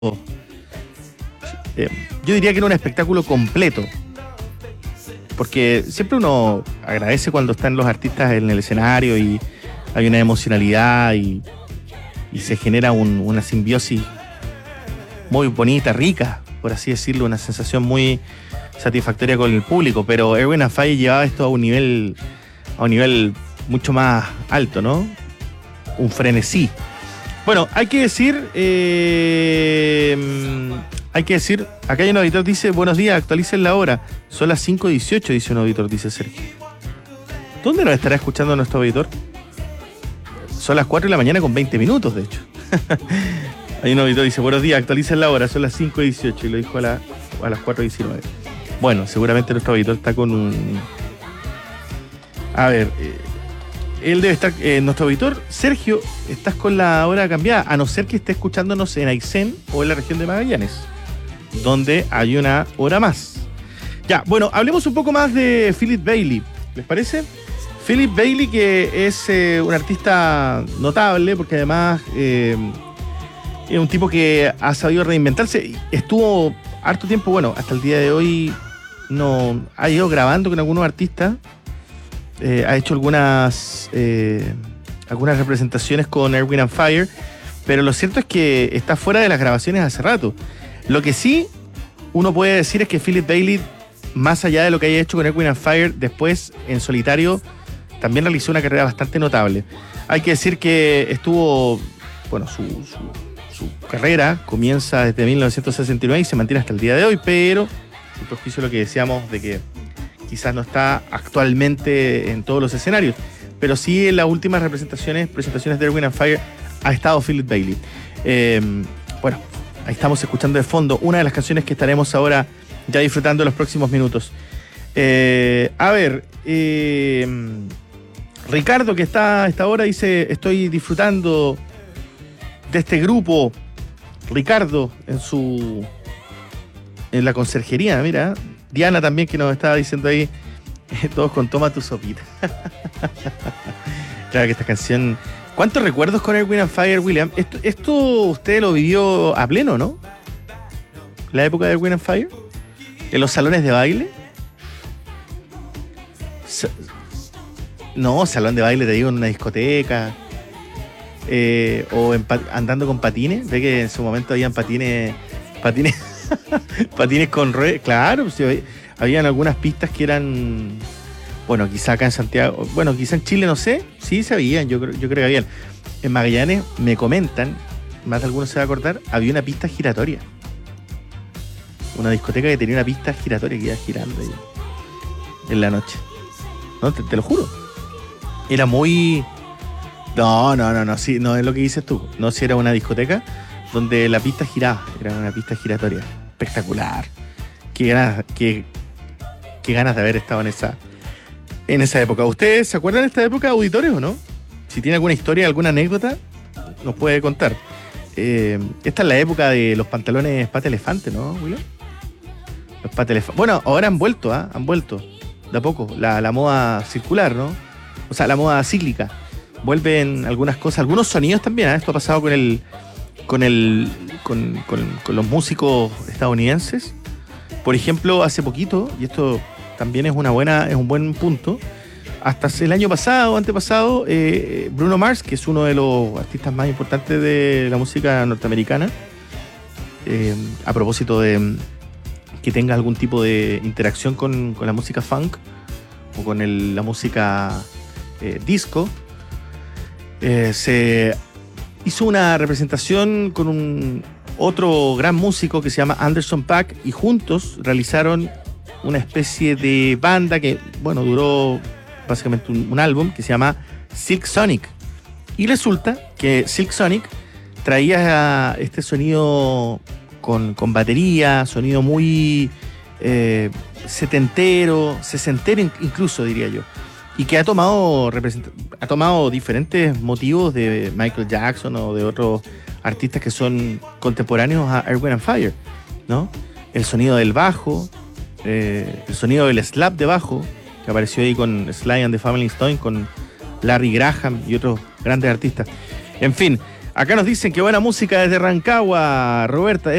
yo diría que era un espectáculo completo, porque siempre uno agradece cuando están los artistas en el escenario y hay una emocionalidad y se genera una simbiosis muy bonita, rica, por así decirlo, una sensación muy satisfactoria con el público, pero Erwin and Fire llevaba esto a un nivel mucho más alto, ¿no? Un frenesí. Bueno, hay que decir, acá hay un auditor que dice, buenos días, actualicen la hora. Son las 5:18, dice un auditor, dice Sergio. ¿Dónde nos estará escuchando nuestro auditor? Son las 4 de la mañana con 20 minutos, de hecho. Hay un auditor que dice, buenos días, actualicen la hora, son las 5:18, y lo dijo a las 4:19. Bueno, seguramente nuestro auditor está con un... A ver, él debe estar, nuestro auditor, Sergio, estás con la hora cambiada, a no ser que esté escuchándonos en Aysén o en la región de Magallanes, donde hay una hora más. Ya, bueno, hablemos un poco más de Philip Bailey, ¿les parece? Philip Bailey, que es un artista notable, porque además es un tipo que ha sabido reinventarse. Estuvo harto tiempo, bueno, hasta el día de hoy no ha ido grabando con algunos artistas. Ha hecho algunas representaciones con Earth, Wind and Fire, pero lo cierto es que está fuera de las grabaciones hace rato. Lo que sí uno puede decir es que Philip Bailey, más allá de lo que haya hecho con Earth, Wind and Fire, después en solitario también realizó una carrera bastante notable. Hay que decir que estuvo, bueno, su carrera comienza desde 1969 y se mantiene hasta el día de hoy, pero sin perjuicio de lo que decíamos de que quizás no está actualmente en todos los escenarios, pero sí en las últimas presentaciones de Earth, Wind and Fire ha estado Philip Bailey. Bueno, ahí estamos escuchando de fondo una de las canciones que estaremos ahora ya disfrutando en los próximos minutos. Ricardo, que está a esta hora, dice, estoy disfrutando de este grupo. Ricardo, en la conserjería, mira. Diana también, que nos estaba diciendo ahí, todos con toma tu sopita. Claro que esta canción... ¿Cuántos recuerdos con Earth, Wind and Fire, William? Esto usted lo vivió a pleno, ¿no? La época de Earth, Wind and Fire. En los salones de baile. No, salón de baile, te digo, en una discoteca. O andando con patines. Ve que en su momento habían patines patines con ruedas. Claro, pues, habían algunas pistas que eran, bueno, quizá acá en Santiago, bueno, quizá en Chile, no sé, sí se habían, yo creo que habían. En Magallanes me comentan, más de algunos se va a acordar, había una pista giratoria. Una discoteca que tenía una pista giratoria que iba girando ahí en la noche. No, te lo juro. Era muy... No, sí, no es lo que dices tú. No, si era una discoteca donde la pista giraba, era una pista giratoria. Espectacular. Qué ganas de haber estado en esa época. ¿Ustedes se acuerdan de esta época, auditores, o no? Si tiene alguna historia, alguna anécdota, nos puede contar. Esta es la época de los pantalones pata elefante, ¿no, William? Los pata elefante. Bueno, ahora han vuelto, de a poco, la moda circular, ¿no? O sea, la moda cíclica. Vuelven algunas cosas, algunos sonidos también, ¿eh? Esto ha pasado con los músicos estadounidenses. Por ejemplo, hace poquito, y esto también es un buen punto, hasta el año pasado, antepasado, Bruno Mars, que es uno de los artistas más importantes de la música norteamericana, a propósito de que tenga algún tipo de interacción con la música funk o con la música disco, se hizo una representación con otro gran músico que se llama Anderson .Paak, y juntos realizaron una especie de banda que, bueno, duró básicamente un álbum que se llama Silk Sonic. Y resulta que Silk Sonic traía este sonido con batería, sonido muy setentero, sesentero incluso, diría yo. Y que ha tomado diferentes motivos de Michael Jackson o de otros artistas que son contemporáneos a Earth, Wind and Fire, ¿no? El sonido del bajo, el sonido del slap de bajo, que apareció ahí con Sly and the Family Stone, con Larry Graham y otros grandes artistas. En fin, Acá nos dicen que buena música desde Rancagua, Roberta.